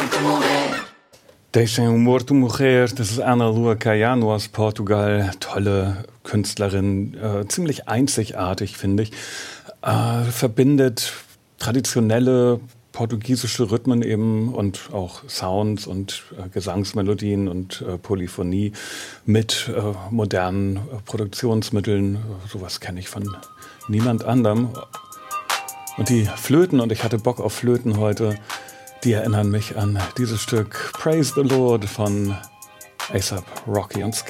Deixem o Morto Morrer, das ist Ana Lua Caiano aus Portugal. Tolle Künstlerin, ziemlich einzigartig, finde ich. Verbindet traditionelle portugiesische Rhythmen eben und auch Sounds und Gesangsmelodien und Polyphonie mit modernen Produktionsmitteln. Sowas kenne ich von niemand anderem. Und die Flöten, und ich hatte Bock auf Flöten heute, die erinnern mich an dieses Stück Praise the Lord von A$AP Rocky und